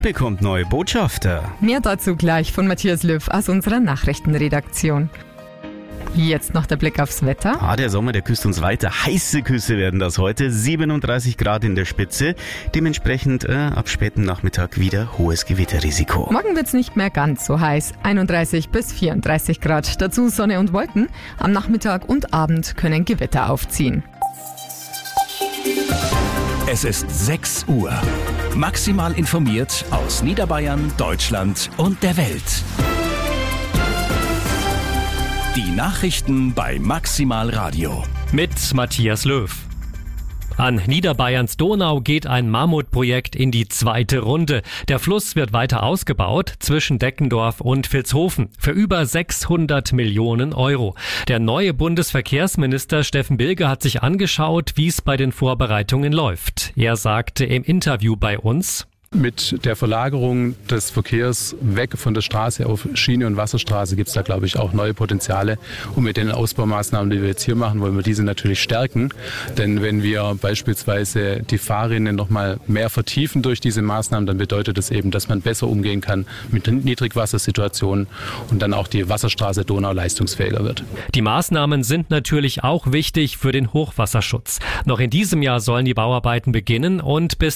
bekommt neue Botschafter. Mehr dazu gleich von Matthias Löw aus unserer Nachrichtenredaktion. Jetzt noch der Blick aufs Wetter. Der Sommer, der küsst uns weiter. Heiße Küsse werden das heute. 37 Grad in der Spitze. Dementsprechend ab spätem Nachmittag wieder hohes Gewitterrisiko. Morgen wird's nicht mehr ganz so heiß. 31 bis 34 Grad. Dazu Sonne und Wolken. Am Nachmittag und Abend können Gewitter aufziehen. Es ist 6 Uhr. Maximal informiert aus Niederbayern, Deutschland und der Welt. Die Nachrichten bei Maximal Radio. Mit Matthias Löw. An Niederbayerns Donau geht ein Mammutprojekt in die zweite Runde. Der Fluss wird weiter ausgebaut zwischen Deckendorf und Vilshofen für über 600 Millionen Euro. Der neue Bundesverkehrsminister Steffen Bilger hat sich angeschaut, wie es bei den Vorbereitungen läuft. Er sagte im Interview bei uns: Mit der Verlagerung des Verkehrs weg von der Straße auf Schiene und Wasserstraße gibt es da, glaube ich, auch neue Potenziale. Und mit den Ausbaumaßnahmen, die wir jetzt hier machen, wollen wir diese natürlich stärken. Denn wenn wir beispielsweise die Fahrrinne noch mal mehr vertiefen durch diese Maßnahmen, dann bedeutet das eben, dass man besser umgehen kann mit Niedrigwassersituationen und dann auch die Wasserstraße Donau leistungsfähiger wird. Die Maßnahmen sind natürlich auch wichtig für den Hochwasserschutz. Noch in diesem Jahr sollen die Bauarbeiten beginnen und bis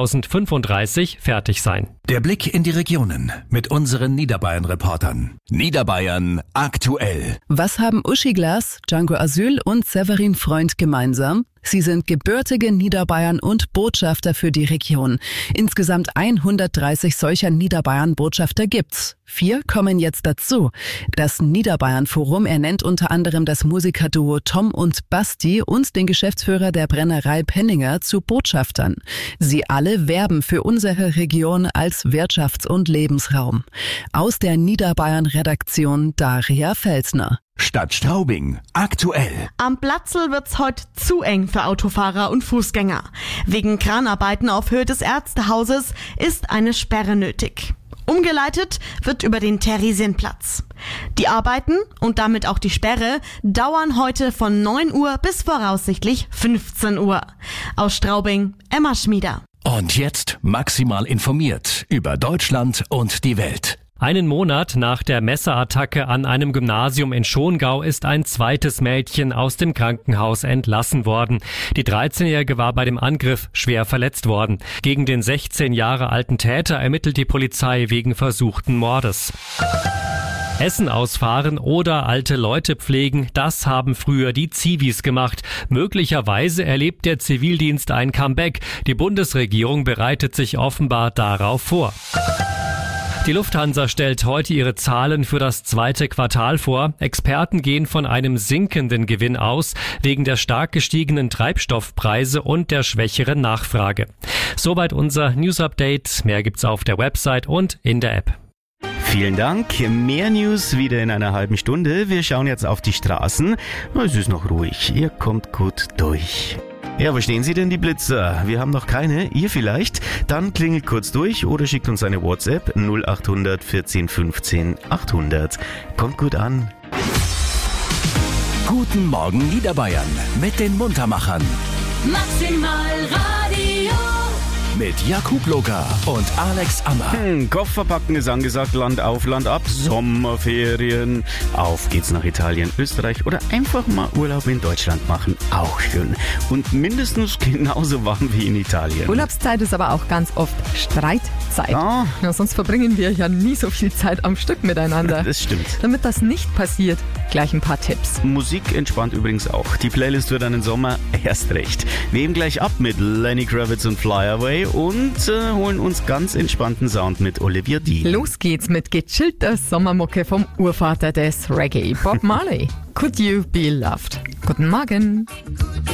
2035 fertig sein. Der Blick in die Regionen mit unseren Niederbayern-Reportern. Niederbayern aktuell. Was haben Uschi Glas, Django Asyl und Severin Freund gemeinsam? Sie sind gebürtige Niederbayern und Botschafter für die Region. Insgesamt 130 solcher Niederbayern-Botschafter gibt's. 4 kommen jetzt dazu. Das Niederbayern-Forum ernennt unter anderem das Musikerduo Tom und Basti und den Geschäftsführer der Brennerei Penninger zu Botschaftern. Sie alle werben für unsere Region als Wirtschafts- und Lebensraum. Aus der Niederbayern-Redaktion Daria Felsner. Stadt Straubing aktuell. Am Platzl wird's heute zu eng für Autofahrer und Fußgänger. Wegen Kranarbeiten auf Höhe des Ärztehauses ist eine Sperre nötig. Umgeleitet wird über den Theresienplatz. Die Arbeiten und damit auch die Sperre dauern heute von 9 Uhr bis voraussichtlich 15 Uhr. Aus Straubing, Emma Schmieder. Und jetzt maximal informiert über Deutschland und die Welt. Einen Monat nach der Messerattacke an einem Gymnasium in Schongau ist ein zweites Mädchen aus dem Krankenhaus entlassen worden. Die 13-Jährige war bei dem Angriff schwer verletzt worden. Gegen den 16 Jahre alten Täter ermittelt die Polizei wegen versuchten Mordes. Essen ausfahren oder alte Leute pflegen, das haben früher die Zivis gemacht. Möglicherweise erlebt der Zivildienst ein Comeback. Die Bundesregierung bereitet sich offenbar darauf vor. Die Lufthansa stellt heute ihre Zahlen für das zweite Quartal vor. Experten gehen von einem sinkenden Gewinn aus, wegen der stark gestiegenen Treibstoffpreise und der schwächeren Nachfrage. Soweit unser News-Update. Mehr gibt's auf der Website und in der App. Vielen Dank. Mehr News wieder in einer halben Stunde. Wir schauen jetzt auf die Straßen. Es ist noch ruhig. Ihr kommt gut durch. Ja, wo stehen Sie denn, die Blitzer? Wir haben noch keine, ihr vielleicht? Dann klingelt kurz durch oder schickt uns eine WhatsApp 0800 14 15 800. Kommt gut an. Guten Morgen Niederbayern mit den Muntermachern. Maximal Radio. Mit Jakub Loka und Alex Ammer. Koffer packen ist angesagt, Land auf, Land ab, Sommerferien. Auf geht's nach Italien, Österreich oder einfach mal Urlaub in Deutschland machen. Auch schön. Und mindestens genauso warm wie in Italien. Urlaubszeit ist aber auch ganz oft Streitzeit. Ja, sonst verbringen wir ja nie so viel Zeit am Stück miteinander. Das stimmt. Damit das nicht passiert, gleich ein paar Tipps. Musik entspannt übrigens auch. Die Playlist für deinen Sommer erst recht. Wir heben gleich ab mit Lenny Kravitz und Fly Away und holen uns ganz entspannten Sound mit Olivia Dean. Los geht's mit gechillter Sommermucke vom Urvater des Reggae, Bob Marley. Could You Be Loved? Guten Morgen.